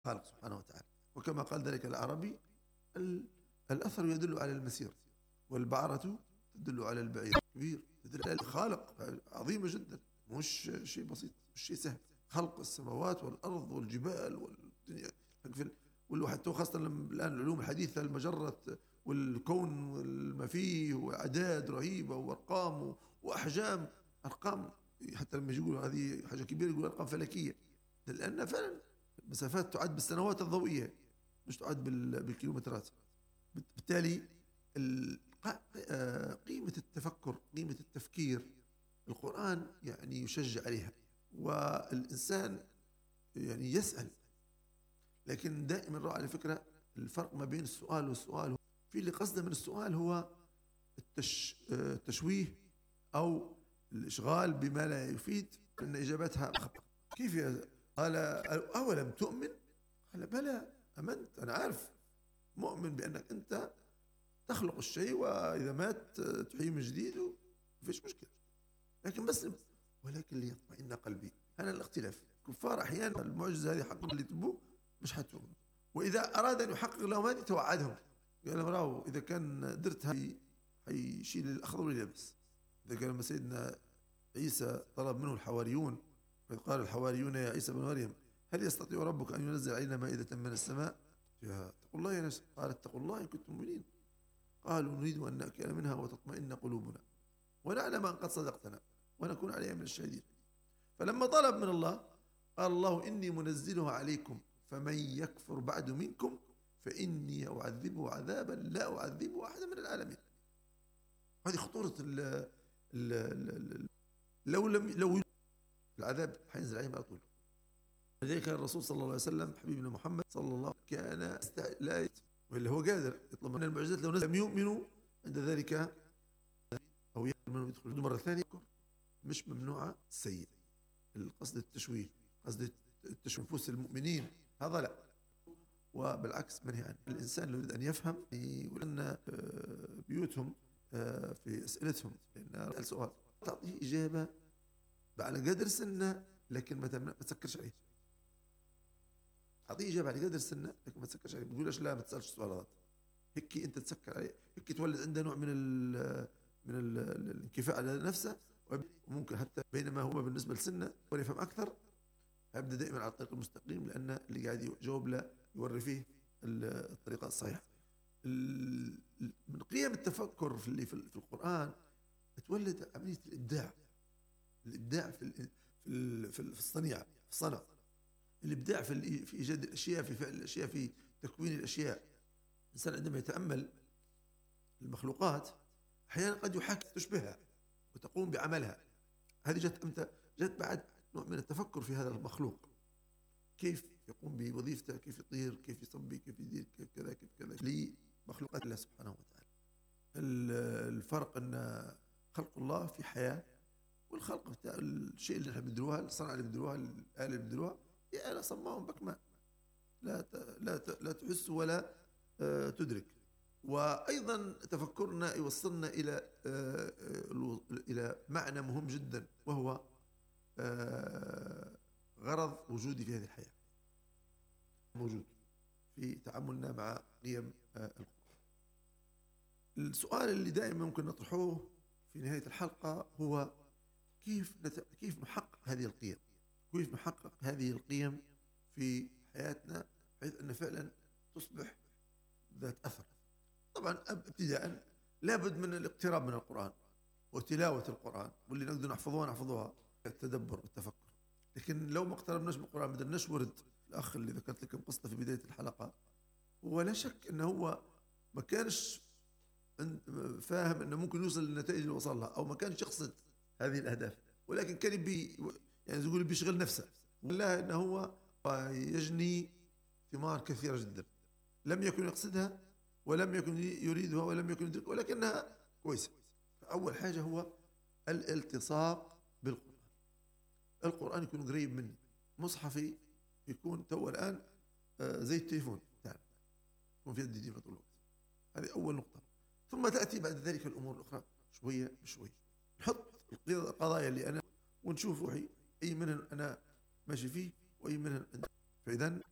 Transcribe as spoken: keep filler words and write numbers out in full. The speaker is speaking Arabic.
خالق سبحانه وتعالى. وكما قال ذلك العربي: الأثر يدل على المسير، والبعرة تدل على البعير. كبير، تدل على الخالق، عظيمة جدا، مش شيء بسيط، مش شيء سهل. خلق السماوات والأرض والجبال والدنيا، حتى خاصة الآن العلوم الحديثة، المجرة والكون وما فيه، وأعداد رهيبة وأرقام وأحجام، أرقام حتى لما يقولوا هذه حاجة كبيرة يقولوا أرقام فلكية، لأن فعلا مسافات تعد بالسنوات الضوئية مش تعد بالكيلومترات. بالتالي قيمة التفكر، قيمة التفكير، القرآن يعني يشجع عليها، والإنسان يعني يسأل. لكن دائما رأى على فكرة الفرق ما بين السؤال والسؤال، في اللي قصده من السؤال هو التش... التشويه أو الإشغال بما لا يفيد، أن إجابتها خطأ. كيف يا... قال: أولم تؤمن؟ قال: بلى، أمنت، أنا عارف، مؤمن بأنك أنت تخلق الشيء وإذا مات تحيي من جديد وفيش مشكلة، لكن بس ولكن ليطمئن قلبي. هذا الاختلاف. الكفار أحيانا المعجزة هذه حق اللي تبوه مش حتؤمن، وإذا أراد أن يحقق لهم هذه توعدهم، قال لهم: راهو إذا كان درت هاي حيشيل الأخضر واليابس. إذا كان لما سيدنا عيسى طلب منه الحواريون، إذ قال الحواريون يا عيسى بن مريم هل يستطيع ربك أن ينزل علينا مائدة من السماء؟ اتقوا الله يا ناس. قال: اتقوا الله إن كنتم مؤمنين. قالوا: نريد أن نأكل منها وتطمئن قلوبنا ونعلم أن قد صدقتنا ونكون عليها من الشاهدين. فلما طلب من الله قال الله: إني منزلها عليكم فمن يكفر بعد منكم فإني أعذبه عذابا لا أعذبه أحدا من العالمين. هذه خطورة ال ال ال لو لم لو العذاب حينزل عليهم على طول. لذلك الرسول صلى الله عليه وسلم حبيبنا محمد صلى الله عليه وسلم كان لا واللي هو قادر يطلب من المعجزات، لو نزل لم يؤمنوا عند ذلك أو يؤمنوا يدخلوا مرة ثانية. مش ممنوعة السيء، القصد التشويه، قصد التشويه نفوس المؤمنين، هذا لا، وبالعكس منهي عنه. الإنسان لو يريد أن يفهم ولأن بيوتهم في أسئلتهم، لأن السؤال تعطيه إجابة على قدر سنة لكن ما تسكرش عليه. أعطيه إجابة على قدر سنة لكن ما تسكرش عليه. بتقولش لا ما تسألش السؤال هذا، هيك أنت تسكر عليه، هيك تولد عنده نوع من ال من ال الانكفاء على نفسه، وممكن حتى بينما هو بالنسبة لسنة ويفهم أكثر يبدأ دائما على الطريق المستقيم، لأن اللي قاعد يجاوب له يوري فيه الطريقة الصحيحة. من قيم التفكر في اللي في القرآن تولد عملية الإبداع، الإبداع في في في الصنيعة، في الصنع، الإبداع في في إيجاد الأشياء، في فعل الأشياء، في تكوين الأشياء. الإنسان عندما يتأمل المخلوقات أحيانا قد يحاكي تشبهها وتقوم بعملها. هذه جت أمتى؟ جت بعد نوع من التفكر في هذا المخلوق، كيف يقوم بوظيفته، كيف يطير، كيف يصبي، كيف يدير، كيف كذا كيف كذا، لمخلوقات الله سبحانه وتعالى. الفرق أن خلق الله في حياة، والخلق بتاع الشيء اللي احنا بندروها، الصنعة اللي بندروها، الآلة اللي بندروها هي آلة صماء بكماء، لا لا لا تحس ولا تدرك. وأيضا تفكرنا يوصلنا إلى إلى معنى مهم جدا، وهو غرض وجودي في هذه الحياة موجود في تعاملنا مع قيم القرآن. السؤال اللي دائما ممكن نطرحه في نهاية الحلقة هو كيف نت... كيف نحقق هذه القيم، كيف نحقق هذه القيم في حياتنا بحيث أن فعلا تصبح ذات أثر. طبعا ابتداء لابد من الاقتراب من القرآن وتلاوة القرآن، واللي نقدر نحفظوها نحفظوها، التدبر والتفكر. لكن لو ما اقتربناش من القرآن بدنا نشورد. الأخ اللي ذكرت لكم قصته في بداية الحلقة، ولا شك أنه هو ما كانش فاهم أنه ممكن يوصل للنتائج اللي وصل لها، أو ما كانش يقصد هذه الأهداف، ولكن كان بي يعني يقول بيشغل نفسه، والله أنه هو يجني ثمار كثيرة جدا لم يكن يقصدها ولم يكن يريدها ولم يكن يدركها، ولكنها كويسة. أول حاجة هو الالتصاق بالقرآن. القرآن يكون قريب مني، مصحفي يكون تو الآن زي التليفون تاعنا يكون في يدي طول الوقت. هذه أول نقطة. ثم تأتي بعد ذلك الأمور الأخرى شوية بشوية، نحط القضايا اللي أنا ونشوف روحي أي منها أنا ماشي فيه وأي منها. فإذا